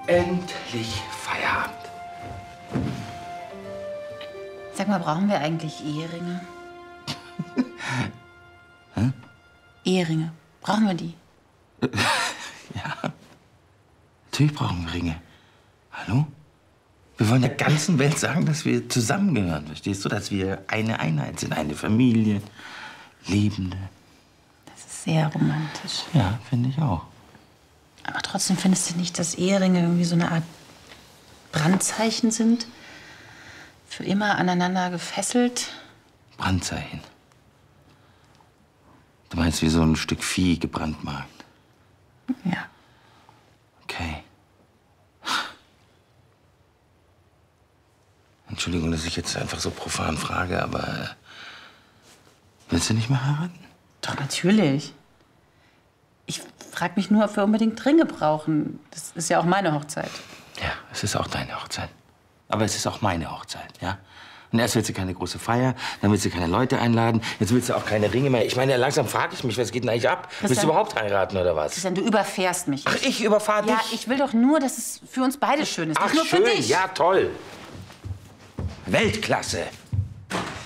Endlich Feierabend. Sag mal, brauchen wir eigentlich Eheringe? Hä? Eheringe. Brauchen wir die? Ja. Natürlich brauchen wir Ringe. Hallo? Wir wollen der ganzen Welt sagen, dass wir zusammengehören, verstehst du? Dass wir eine Einheit sind, eine Familie, Liebende. Das ist sehr romantisch. Ja, finde ich auch. Aber trotzdem findest du nicht, dass Eheringe irgendwie so eine Art Brandzeichen sind? Für immer aneinander gefesselt? Brandzeichen. Du meinst wie so ein Stück Vieh gebrandmarkt? Ja. Okay. Entschuldigung, dass ich jetzt einfach so profan frage, aber willst du nicht mehr heiraten? Doch, natürlich. Ich frage mich nur, ob wir unbedingt Ringe brauchen. Das ist ja auch meine Hochzeit. Ja, es ist auch deine Hochzeit. Aber es ist auch meine Hochzeit, ja? Und erst willst du keine große Feier, dann willst du keine Leute einladen, jetzt willst du auch keine Ringe mehr. Ich meine, langsam frage ich mich, was geht denn eigentlich ab? Christian, Willst du überhaupt heiraten oder was? Christian, du überfährst mich. Ach, ich überfahre dich? Ja, ich will doch nur, dass es für uns beide schön ist. Ach, Nicht nur schön, für dich. ja, toll. Weltklasse.